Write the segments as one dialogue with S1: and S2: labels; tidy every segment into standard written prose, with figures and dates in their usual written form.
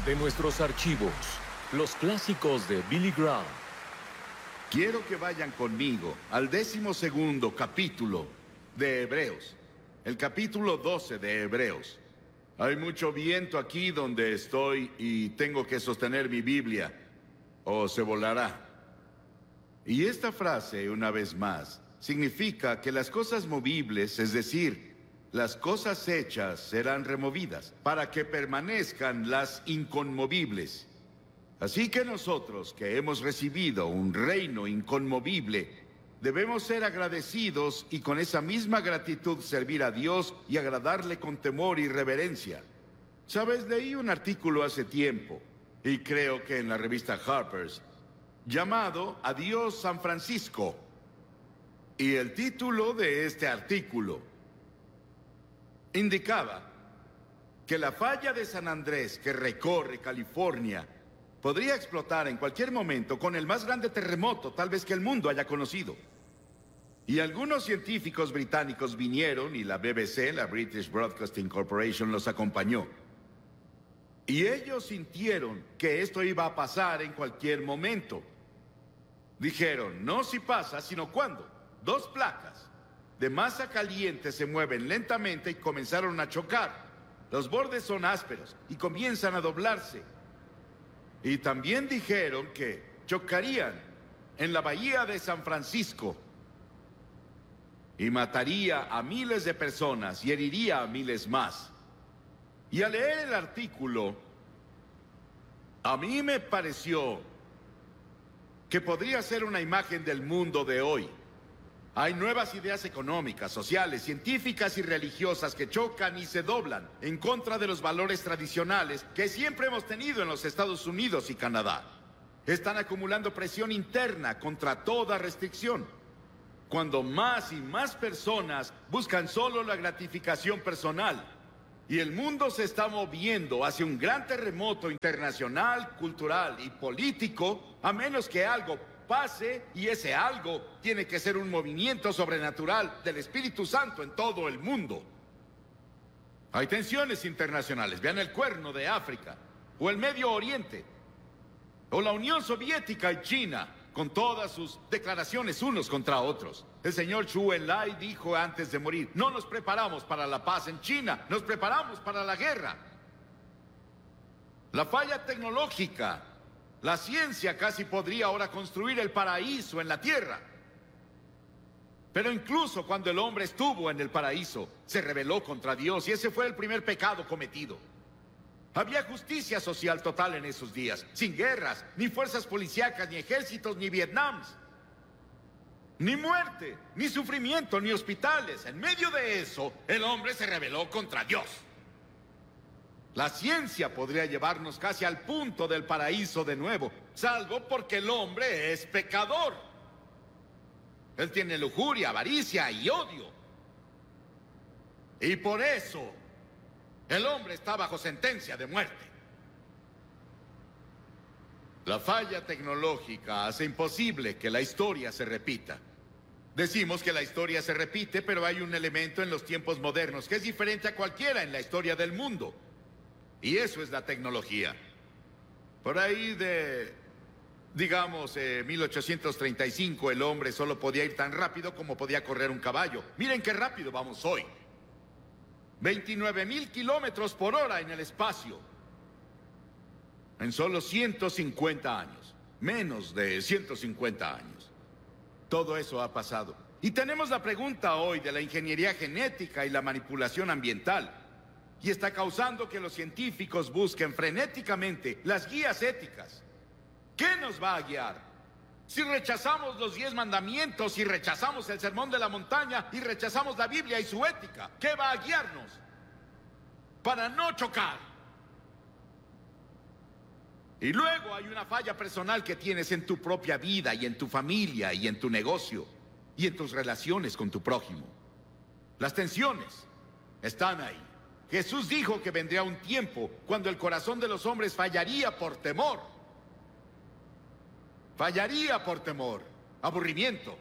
S1: De nuestros archivos, los clásicos de Billy Graham.
S2: Quiero que vayan conmigo al 12º capítulo de Hebreos. El capítulo 12 de Hebreos. Hay mucho viento aquí donde estoy y tengo que sostener mi Biblia o se volará. Y esta frase, una vez más, significa que las cosas movibles, es decir, las cosas hechas, serán removidas para que permanezcan las inconmovibles. Así que nosotros, que hemos recibido un reino inconmovible, debemos ser agradecidos y con esa misma gratitud servir a Dios y agradarle con temor y reverencia. Sabes, leí un artículo hace tiempo, y creo que en la revista Harper's, llamado Adiós San Francisco. Y el título de este artículo indicaba que la falla de San Andrés que recorre California podría explotar en cualquier momento con el más grande terremoto tal vez que el mundo haya conocido. Y algunos científicos británicos vinieron y la BBC, la British Broadcasting Corporation, los acompañó. Y ellos sintieron que esto iba a pasar en cualquier momento. Dijeron, no si pasa, sino cuándo. 2 placas de masa caliente se mueven lentamente y comenzaron a chocar. Los bordes son ásperos y comienzan a doblarse. Y también dijeron que chocarían en la bahía de San Francisco y mataría a miles de personas y heriría a miles más. Y al leer el artículo, a mí me pareció que podría ser una imagen del mundo de hoy. Hay nuevas ideas económicas, sociales, científicas y religiosas que chocan y se doblan en contra de los valores tradicionales que siempre hemos tenido en los Estados Unidos y Canadá. Están acumulando presión interna contra toda restricción, cuando más y más personas buscan solo la gratificación personal. Y el mundo se está moviendo hacia un gran terremoto internacional, cultural y político, a menos que algo pase, y ese algo tiene que ser un movimiento sobrenatural del Espíritu Santo en todo el mundo. Hay tensiones internacionales, vean el Cuerno de África, o el Medio Oriente, o la Unión Soviética y China, con todas sus declaraciones unos contra otros. El señor Zhou Enlai dijo antes de morir, no nos preparamos para la paz en China, nos preparamos para la guerra. La falla tecnológica. La ciencia casi podría ahora construir el paraíso en la tierra. Pero incluso cuando el hombre estuvo en el paraíso, se rebeló contra Dios y ese fue el primer pecado cometido. Había justicia social total en esos días, sin guerras, ni fuerzas policíacas, ni ejércitos, ni Vietnams. Ni muerte, ni sufrimiento, ni hospitales. En medio de eso, el hombre se rebeló contra Dios. La ciencia podría llevarnos casi al punto del paraíso de nuevo, salvo porque el hombre es pecador. Él tiene lujuria, avaricia y odio. Y por eso, el hombre está bajo sentencia de muerte. La falla tecnológica hace imposible que la historia se repita. Decimos que la historia se repite, pero hay un elemento en los tiempos modernos que es diferente a cualquiera en la historia del mundo. Y eso es la tecnología. Por ahí de, digamos, 1835, el hombre solo podía ir tan rápido como podía correr un caballo. Miren qué rápido vamos hoy. 29,000 kilómetros por hora en el espacio. En solo 150 años. Menos de 150 años. Todo eso ha pasado. Y tenemos la pregunta hoy de la ingeniería genética y la manipulación ambiental. Y está causando que los científicos busquen frenéticamente las guías éticas. ¿Qué nos va a guiar? Si rechazamos los 10 mandamientos, si rechazamos el sermón de la montaña y rechazamos la Biblia y su ética, ¿qué va a guiarnos? Para no chocar. Y luego hay una falla personal que tienes en tu propia vida y en tu familia y en tu negocio y en tus relaciones con tu prójimo. Las tensiones están ahí. Jesús dijo que vendría un tiempo cuando el corazón de los hombres fallaría por temor. Fallaría por temor, aburrimiento,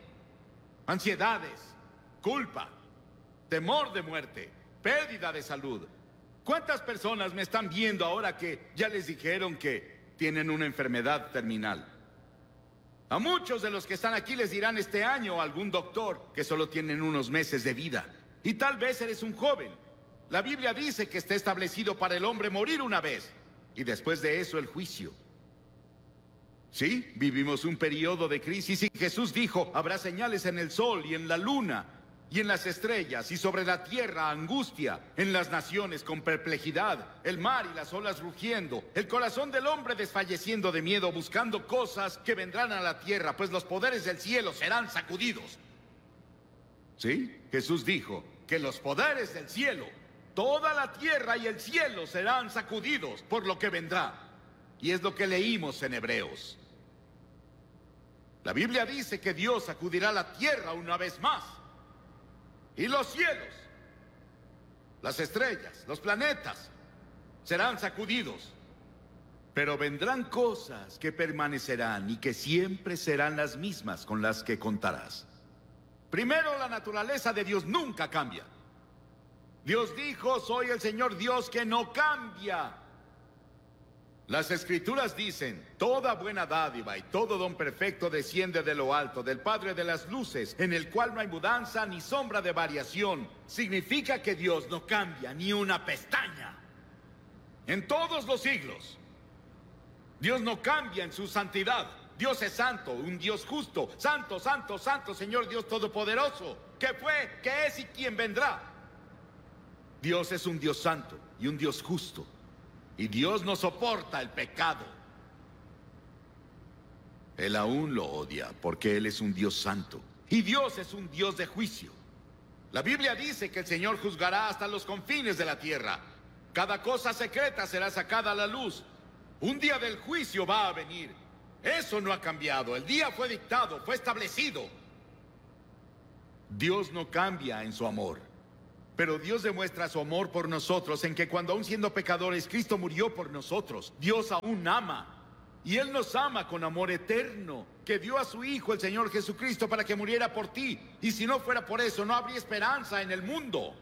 S2: ansiedades, culpa, temor de muerte, pérdida de salud, ¿Cuántas personas me están viendo ahora que ya les dijeron que tienen una enfermedad terminal? A muchos de los que están aquí les dirán este año a algún doctor que solo tienen unos meses de vida. Y tal vez eres un joven. La Biblia dice que está establecido para el hombre morir una vez, y después de eso el juicio. Sí, vivimos un periodo de crisis y Jesús dijo, habrá señales en el sol y en la luna y en las estrellas y sobre la tierra angustia, en las naciones con perplejidad, el mar y las olas rugiendo, el corazón del hombre desfalleciendo de miedo buscando cosas que vendrán a la tierra, pues los poderes del cielo serán sacudidos. Sí, Jesús dijo que los poderes del cielo, toda la tierra y el cielo serán sacudidos por lo que vendrá. Y es lo que leímos en Hebreos. La Biblia dice que Dios sacudirá la tierra una vez más. Y los cielos, las estrellas, los planetas, serán sacudidos. Pero vendrán cosas que permanecerán y que siempre serán las mismas con las que contarás. Primero, la naturaleza de Dios nunca cambia. Dios dijo, soy el Señor Dios que no cambia. Las Escrituras dicen, toda buena dádiva y todo don perfecto desciende de lo alto, del Padre de las luces, en el cual no hay mudanza ni sombra de variación. Significa que Dios no cambia ni una pestaña. En todos los siglos, Dios no cambia en su santidad. Dios es santo, un Dios justo, santo, santo, santo, Señor Dios Todopoderoso, que fue, que es y quien vendrá. Dios es un Dios santo y un Dios justo. Y Dios no soporta el pecado. Él aún lo odia porque Él es un Dios santo. Y Dios es un Dios de juicio. La Biblia dice que el Señor juzgará hasta los confines de la tierra. Cada cosa secreta será sacada a la luz. Un día del juicio va a venir. Eso no ha cambiado. El día fue dictado, fue establecido. Dios no cambia en su amor. Pero Dios demuestra su amor por nosotros en que cuando aún siendo pecadores, Cristo murió por nosotros. Dios aún ama. Y Él nos ama con amor eterno, que dio a su Hijo, el Señor Jesucristo, para que muriera por ti. Y si no fuera por eso, no habría esperanza en el mundo.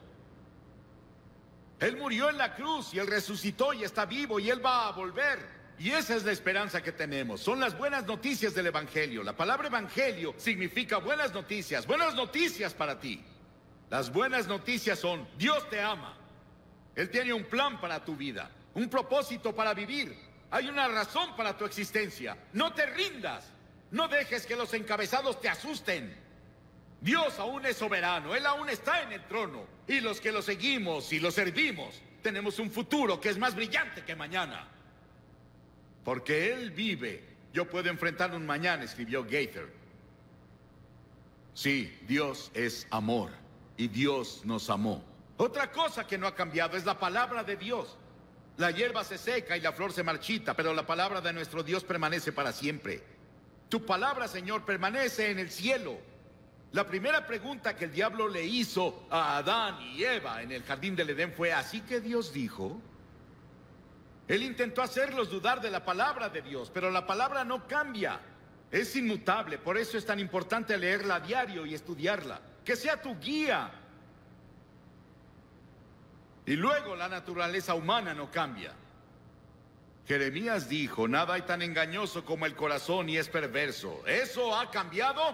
S2: Él murió en la cruz y Él resucitó y está vivo y Él va a volver. Y esa es la esperanza que tenemos. Son las buenas noticias del Evangelio. La palabra Evangelio significa buenas noticias para ti. Las buenas noticias son, Dios te ama. Él tiene un plan para tu vida, un propósito para vivir. Hay una razón para tu existencia. No te rindas. No dejes que los encabezados te asusten. Dios aún es soberano. Él aún está en el trono. Y los que lo seguimos y lo servimos, tenemos un futuro que es más brillante que mañana. Porque Él vive. Yo puedo enfrentar un mañana, escribió Gaither. Sí, Dios es amor. Y Dios nos amó. Otra cosa que no ha cambiado es la palabra de Dios. La hierba se seca y la flor se marchita, pero la palabra de nuestro Dios permanece para siempre. Tu palabra, Señor, permanece en el cielo. La primera pregunta que el diablo le hizo a Adán y Eva en el jardín del Edén fue, ¿así que Dios dijo? Él intentó hacerlos dudar de la palabra de Dios, pero la palabra no cambia. Es inmutable, por eso es tan importante leerla a diario y estudiarla. Que sea tu guía. Y luego la naturaleza humana no cambia. Jeremías dijo, nada hay tan engañoso como el corazón y es perverso. ¿Eso ha cambiado?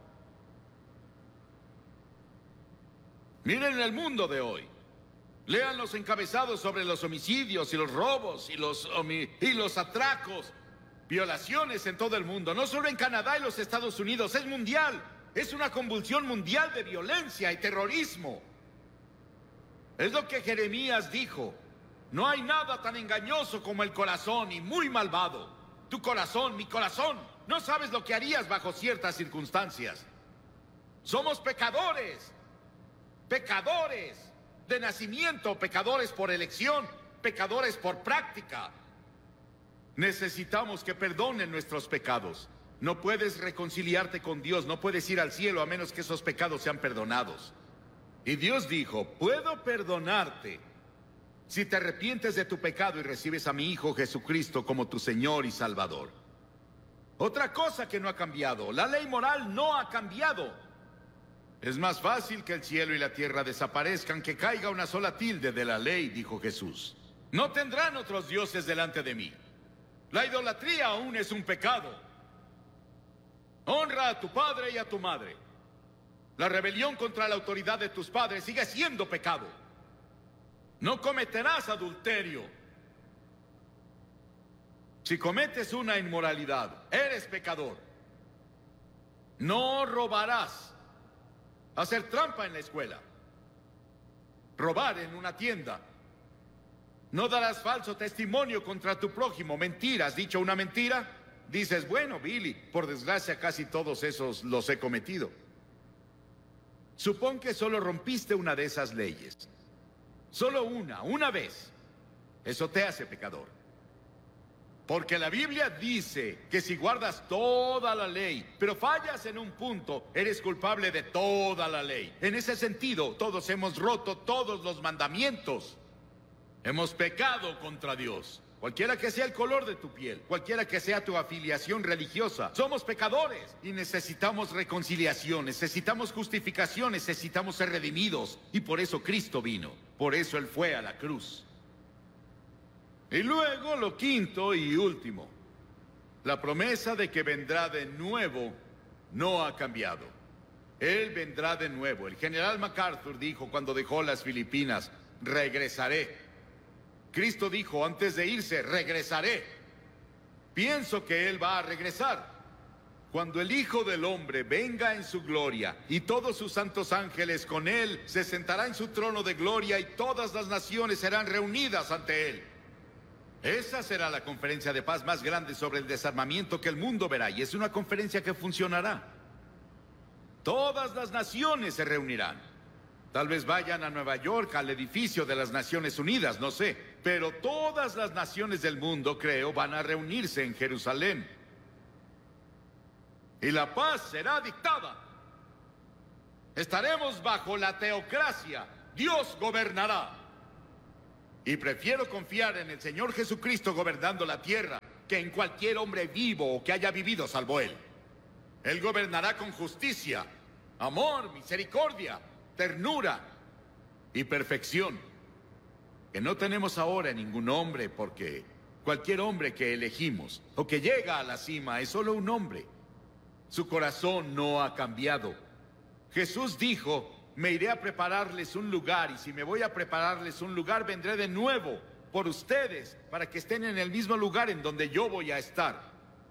S2: Miren el mundo de hoy. Lean los encabezados sobre los homicidios y los robos y los atracos. Violaciones en todo el mundo, no solo en Canadá y los Estados Unidos, es mundial. Es una convulsión mundial de violencia y terrorismo. Es lo que Jeremías dijo. No hay nada tan engañoso como el corazón y muy malvado. Tu corazón, mi corazón, no sabes lo que harías bajo ciertas circunstancias. Somos pecadores. Pecadores de nacimiento, pecadores por elección, pecadores por práctica. Necesitamos que perdonen nuestros pecados. No puedes reconciliarte con Dios, no puedes ir al cielo a menos que esos pecados sean perdonados. Y Dios dijo, puedo perdonarte si te arrepientes de tu pecado y recibes a mi Hijo Jesucristo como tu Señor y Salvador. Otra cosa que no ha cambiado, la ley moral no ha cambiado. Es más fácil que el cielo y la tierra desaparezcan que caiga una sola tilde de la ley, dijo Jesús. No tendrán otros dioses delante de mí. La idolatría aún es un pecado. Honra a tu padre y a tu madre. La rebelión contra la autoridad de tus padres sigue siendo pecado. No cometerás adulterio. Si cometes una inmoralidad, eres pecador. No robarás. Hacer trampa en la escuela. Robar en una tienda. No darás falso testimonio contra tu prójimo. Mentir. ¿Has dicho una mentira? Dices, bueno, Billy, por desgracia casi todos esos los he cometido. Supón que solo rompiste una de esas leyes. Solo una vez. Eso te hace pecador. Porque la Biblia dice que si guardas toda la ley, pero fallas en un punto, eres culpable de toda la ley. En ese sentido, todos hemos roto todos los mandamientos. Hemos pecado contra Dios. Cualquiera que sea el color de tu piel, cualquiera que sea tu afiliación religiosa, somos pecadores y necesitamos reconciliación, necesitamos justificación, necesitamos ser redimidos. Y por eso Cristo vino, por eso Él fue a la cruz. Y luego lo quinto y último, la promesa de que vendrá de nuevo no ha cambiado. Él vendrá de nuevo. El general MacArthur dijo cuando dejó las Filipinas, regresaré. Cristo dijo antes de irse, regresaré. Pienso que Él va a regresar. Cuando el Hijo del Hombre venga en su gloria y todos sus santos ángeles con Él, se sentará en su trono de gloria y todas las naciones serán reunidas ante Él. Esa será la conferencia de paz más grande sobre el desarmamiento que el mundo verá, y es una conferencia que funcionará. Todas las naciones se reunirán. Tal vez vayan a Nueva York, al edificio de las Naciones Unidas, no sé. Pero todas las naciones del mundo, creo, van a reunirse en Jerusalén. Y la paz será dictada. Estaremos bajo la teocracia. Dios gobernará. Y prefiero confiar en el Señor Jesucristo gobernando la tierra que en cualquier hombre vivo o que haya vivido salvo Él. Él gobernará con justicia, amor, misericordia, ternura y perfección. Que no tenemos ahora en ningún hombre, porque cualquier hombre que elegimos o que llega a la cima es solo un hombre. Su corazón no ha cambiado. Jesús dijo, me iré a prepararles un lugar, y si me voy a prepararles un lugar, vendré de nuevo por ustedes, para que estén en el mismo lugar en donde yo voy a estar.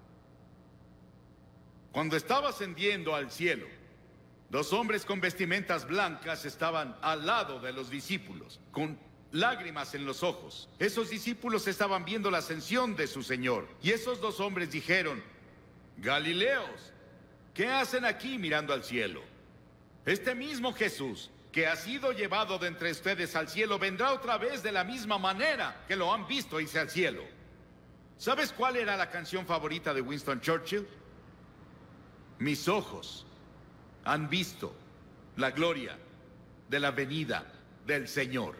S2: Cuando estaba ascendiendo al cielo, 2 hombres con vestimentas blancas estaban al lado de los discípulos, con lágrimas en los ojos. Esos discípulos estaban viendo la ascensión de su Señor, y esos 2 hombres dijeron, Galileos, ¿qué hacen aquí mirando al cielo? Este mismo Jesús, que ha sido llevado de entre ustedes al cielo, vendrá otra vez de la misma manera que lo han visto irse al cielo. ¿Sabes cuál era la canción favorita de Winston Churchill? Mis ojos han visto la gloria de la venida del Señor.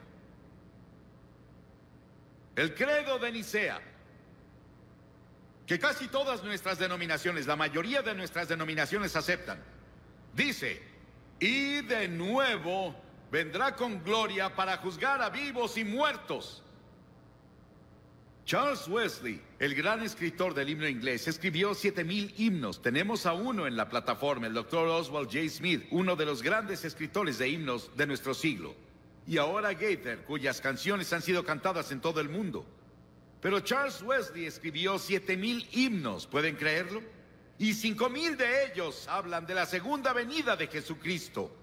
S2: El credo de Nicea, que casi todas nuestras denominaciones, la mayoría de nuestras denominaciones aceptan, dice, y de nuevo vendrá con gloria para juzgar a vivos y muertos. Charles Wesley, el gran escritor del himno inglés, escribió 7000 himnos. Tenemos a uno en la plataforma, el Dr. Oswald J. Smith, uno de los grandes escritores de himnos de nuestro siglo. Y ahora Gaither, cuyas canciones han sido cantadas en todo el mundo. Pero Charles Wesley escribió 7000 himnos, ¿pueden creerlo? Y 5000 de ellos hablan de la segunda venida de Jesucristo.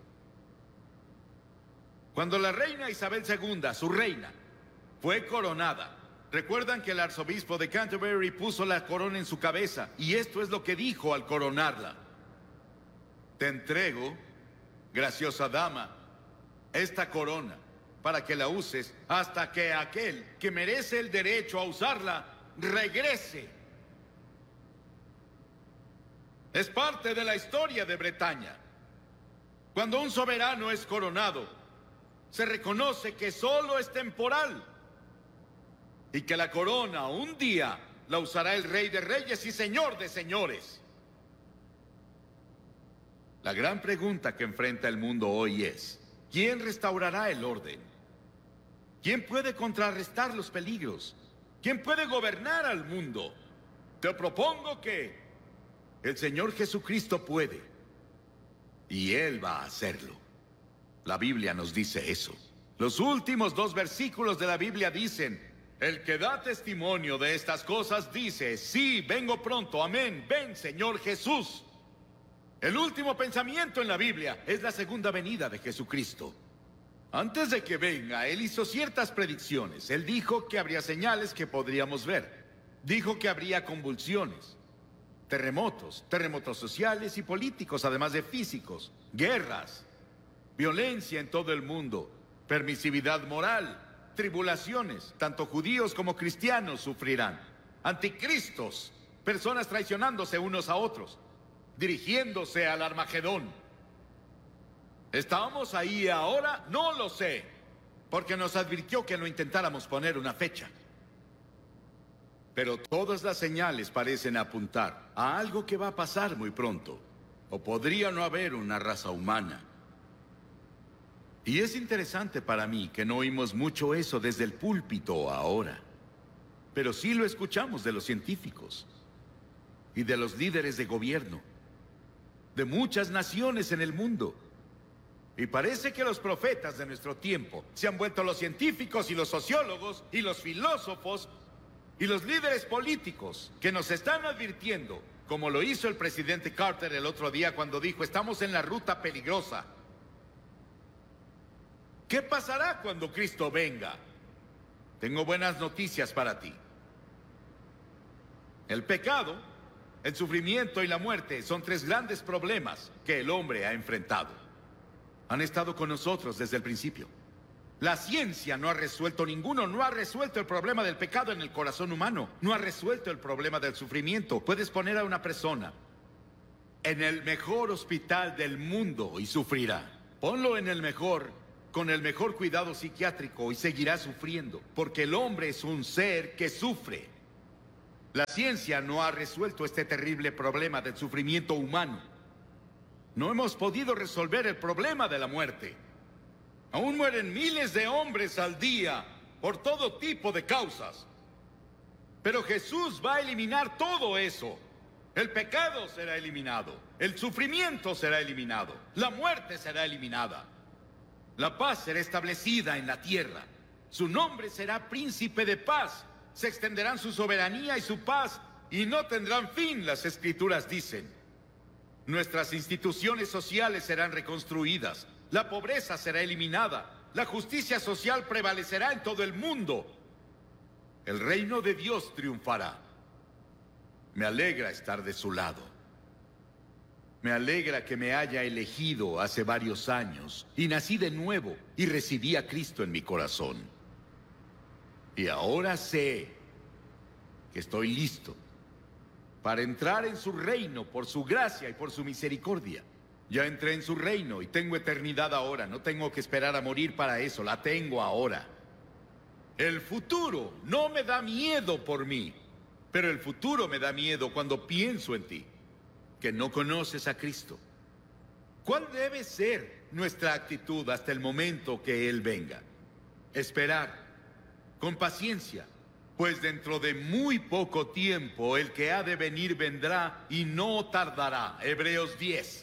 S2: Cuando la reina Isabel II, su reina, fue coronada, recuerdan que el arzobispo de Canterbury puso la corona en su cabeza, y esto es lo que dijo al coronarla. Te entrego, graciosa dama, esta corona, para que la uses hasta que aquel que merece el derecho a usarla regrese. Es parte de la historia de Bretaña. Cuando un soberano es coronado, se reconoce que solo es temporal y que la corona un día la usará el Rey de Reyes y Señor de Señores. La gran pregunta que enfrenta el mundo hoy es, ¿quién restaurará el orden? ¿Quién puede contrarrestar los peligros? ¿Quién puede gobernar al mundo? Te propongo que el Señor Jesucristo puede. Y Él va a hacerlo. La Biblia nos dice eso. Los últimos 2 versículos de la Biblia dicen, el que da testimonio de estas cosas dice, sí, vengo pronto, amén, ven Señor Jesús. El último pensamiento en la Biblia es la segunda venida de Jesucristo. Antes de que venga, Él hizo ciertas predicciones. Él dijo que habría señales que podríamos ver. Dijo que habría convulsiones, terremotos sociales y políticos, además de físicos, guerras, violencia en todo el mundo, permisividad moral, tribulaciones, tanto judíos como cristianos sufrirán, anticristos, personas traicionándose unos a otros, dirigiéndose al Armagedón. ¿Estamos ahí ahora? No lo sé, porque nos advirtió que no intentáramos poner una fecha. Pero todas las señales parecen apuntar a algo que va a pasar muy pronto. O podría no haber una raza humana. Y es interesante para mí que no oímos mucho eso desde el púlpito ahora. Pero sí lo escuchamos de los científicos y de los líderes de gobierno, de muchas naciones en el mundo. Y parece que los profetas de nuestro tiempo se han vuelto los científicos y los sociólogos y los filósofos y los líderes políticos que nos están advirtiendo, como lo hizo el presidente Carter el otro día cuando dijo, estamos en la ruta peligrosa. ¿Qué pasará cuando Cristo venga? Tengo buenas noticias para ti. El pecado, el sufrimiento y la muerte son 3 grandes problemas que el hombre ha enfrentado. Han estado con nosotros desde el principio. La ciencia no ha resuelto ninguno, no ha resuelto el problema del pecado en el corazón humano, no ha resuelto el problema del sufrimiento. Puedes poner a una persona en el mejor hospital del mundo y sufrirá. Ponlo en el mejor, con el mejor cuidado psiquiátrico y seguirá sufriendo, porque el hombre es un ser que sufre. La ciencia no ha resuelto este terrible problema del sufrimiento humano. No hemos podido resolver el problema de la muerte. Aún mueren miles de hombres al día por todo tipo de causas. Pero Jesús va a eliminar todo eso. El pecado será eliminado. El sufrimiento será eliminado. La muerte será eliminada. La paz será establecida en la tierra. Su nombre será Príncipe de Paz. Se extenderán su soberanía y su paz y no tendrán fin, las Escrituras dicen. Nuestras instituciones sociales serán reconstruidas. La pobreza será eliminada. La justicia social prevalecerá en todo el mundo. El reino de Dios triunfará. Me alegra estar de su lado. Me alegra que me haya elegido hace varios años y nací de nuevo y recibí a Cristo en mi corazón. Y ahora sé que estoy listo para entrar en su reino por su gracia y por su misericordia. Ya entré en su reino y tengo eternidad ahora. No tengo que esperar a morir para eso, la tengo ahora. El futuro no me da miedo por mí, pero el futuro me da miedo cuando pienso en ti, que no conoces a Cristo. ¿Cuál debe ser nuestra actitud hasta el momento que Él venga? Esperar, con paciencia, pues dentro de muy poco tiempo el que ha de venir vendrá y no tardará. Hebreos 10.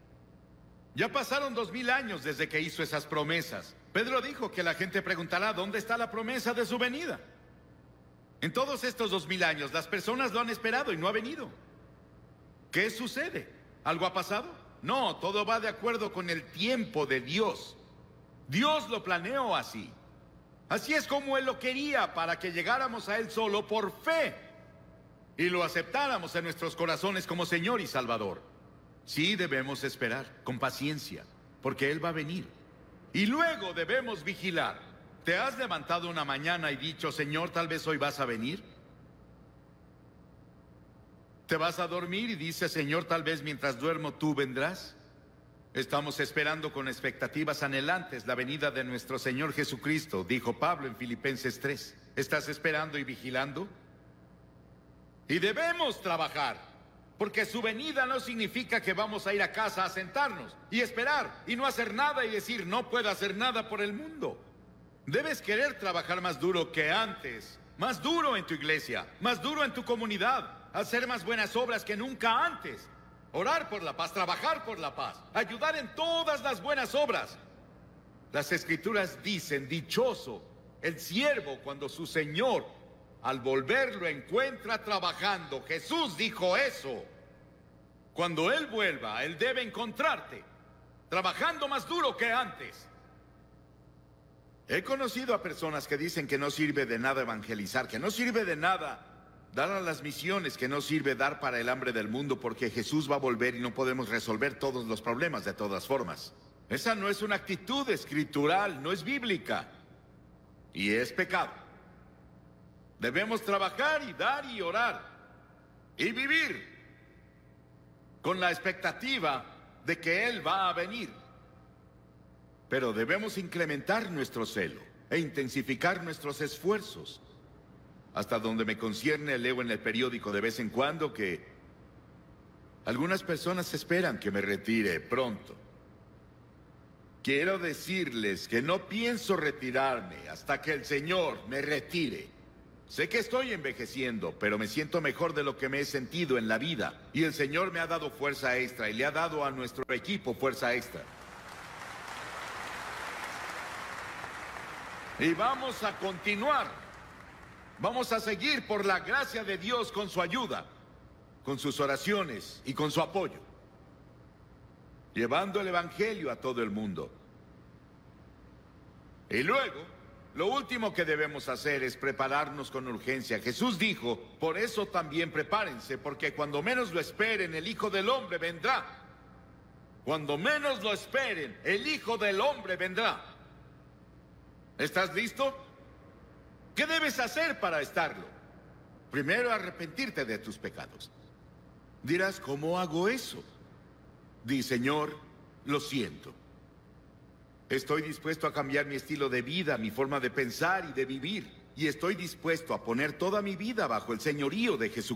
S2: Ya pasaron 2000 años desde que hizo esas promesas. Pedro dijo que la gente preguntará ¿dónde está la promesa de su venida? En todos estos 2000 años las personas lo han esperado y no ha venido. ¿Qué sucede? ¿Algo ha pasado? No, todo va de acuerdo con el tiempo de Dios. Dios lo planeó así. Así es como Él lo quería, para que llegáramos a Él solo por fe y lo aceptáramos en nuestros corazones como Señor y Salvador. Sí, debemos esperar, con paciencia, porque Él va a venir. Y luego debemos vigilar. ¿Te has levantado una mañana y dicho, Señor, tal vez hoy vas a venir? ¿Te vas a dormir y dices, Señor, tal vez mientras duermo tú vendrás? Estamos esperando con expectativas anhelantes la venida de nuestro Señor Jesucristo, dijo Pablo en Filipenses 3. ¿Estás esperando y vigilando? Y debemos trabajar. Porque su venida no significa que vamos a ir a casa a sentarnos y esperar y no hacer nada y decir no puedo hacer nada por el mundo. Debes querer trabajar más duro que antes. Más duro en tu iglesia, más duro en tu comunidad. Hacer más buenas obras que nunca antes. Orar por la paz, trabajar por la paz. Ayudar en todas las buenas obras. Las Escrituras dicen, dichoso el siervo cuando su Señor, al volver, lo encuentra trabajando. Jesús dijo eso. Cuando Él vuelva, Él debe encontrarte trabajando más duro que antes. He conocido a personas que dicen que no sirve de nada evangelizar, que no sirve de nada dar a las misiones, que no sirve dar para el hambre del mundo porque Jesús va a volver y no podemos resolver todos los problemas de todas formas. Esa no es una actitud escritural, no es bíblica. Y es pecado. Debemos trabajar y dar y orar. Y vivir con la expectativa de que Él va a venir. Pero debemos incrementar nuestro celo e intensificar nuestros esfuerzos. Hasta donde me concierne, leo en el periódico de vez en cuando que algunas personas esperan que me retire pronto. Quiero decirles que no pienso retirarme hasta que el Señor me retire. Sé que estoy envejeciendo, pero me siento mejor de lo que me he sentido en la vida. Y el Señor me ha dado fuerza extra y le ha dado a nuestro equipo fuerza extra. Y vamos a continuar. Vamos a seguir por la gracia de Dios con su ayuda, con sus oraciones y con su apoyo. Llevando el Evangelio a todo el mundo. Y luego, lo último que debemos hacer es prepararnos con urgencia. Jesús dijo, por eso también prepárense, porque cuando menos lo esperen, el Hijo del Hombre vendrá. Cuando menos lo esperen, el Hijo del Hombre vendrá. ¿Estás listo? ¿Qué debes hacer para estarlo? Primero, arrepentirte de tus pecados. Dirás, ¿cómo hago eso? Di, Señor, lo siento. Estoy dispuesto a cambiar mi estilo de vida, mi forma de pensar y de vivir. Y estoy dispuesto a poner toda mi vida bajo el señorío de Jesucristo.